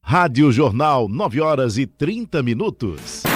Rádio Jornal, 9h30.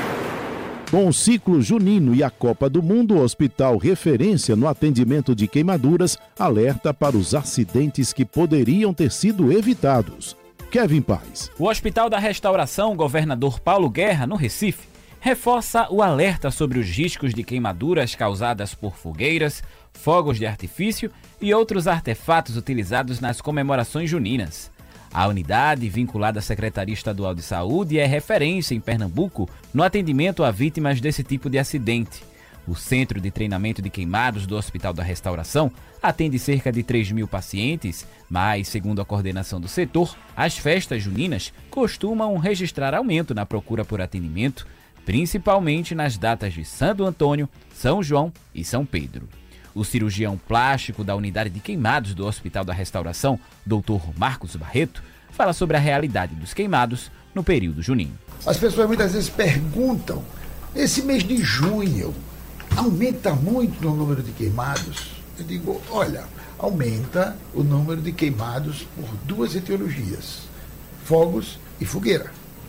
Com o ciclo junino e a Copa do Mundo, o Hospital Referência no atendimento de queimaduras alerta para os acidentes que poderiam ter sido evitados. Kevin Paz. O Hospital da Restauração Governador Paulo Guerra, no Recife, reforça o alerta sobre os riscos de queimaduras causadas por fogueiras, fogos de artifício e outros artefatos utilizados nas comemorações juninas. A unidade, vinculada à Secretaria Estadual de Saúde, é referência em Pernambuco no atendimento a vítimas desse tipo de acidente. O Centro de Treinamento de Queimados do Hospital da Restauração atende cerca de 3.000 pacientes, mas, segundo a coordenação do setor, as festas juninas costumam registrar aumento na procura por atendimento, principalmente nas datas de Santo Antônio, São João e São Pedro. O cirurgião plástico da Unidade de Queimados do Hospital da Restauração, Dr. Marcos Barreto, fala sobre a realidade dos queimados no período junino. As pessoas muitas vezes perguntam, esse mês de junho aumenta muito o número de queimados? Eu digo, olha, aumenta o número de queimados por duas etiologias, fogos e fogueira.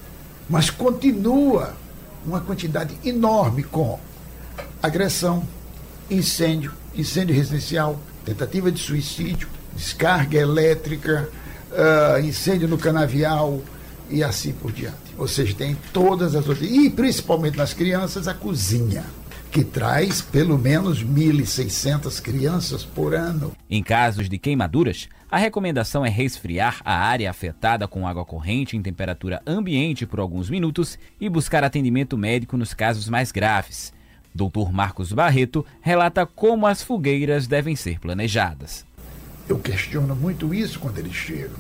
Mas continua uma quantidade enorme com agressão, incêndio residencial, tentativa de suicídio, descarga elétrica, incêndio no canavial e assim por diante. Ou seja, tem todas as outras, e principalmente nas crianças, a cozinha, que traz pelo menos 1.600 crianças por ano. Em casos de queimaduras, a recomendação é resfriar a área afetada com água corrente em temperatura ambiente por alguns minutos e buscar atendimento médico nos casos mais graves. Dr. Marcos Barreto relata como as fogueiras devem ser planejadas. Eu questiono muito isso quando eles chegam.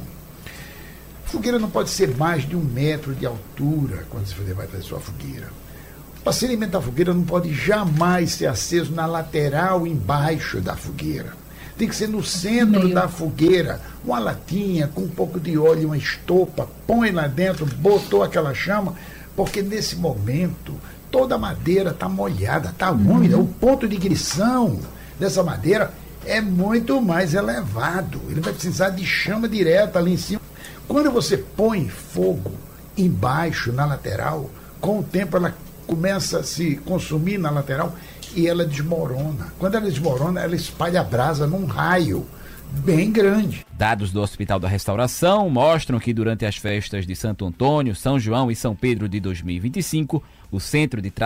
Fogueira não pode ser mais de 1 metro de altura quando você vai fazer sua fogueira. O acendimento da fogueira não pode jamais ser aceso na lateral embaixo da fogueira. Tem que ser no centro da fogueira, uma latinha com um pouco de óleo, uma estopa, põe lá dentro, botou aquela chama, porque nesse momento toda a madeira está molhada, está úmida. O ponto de ignição dessa madeira é muito mais elevado. Ele vai precisar de chama direta ali em cima. Quando você põe fogo embaixo, na lateral, com o tempo ela começa a se consumir na lateral e ela desmorona. Quando ela desmorona, ela espalha a brasa num raio bem grande. Dados do Hospital da Restauração mostram que durante as festas de Santo Antônio, São João e São Pedro de 2025, o Centro de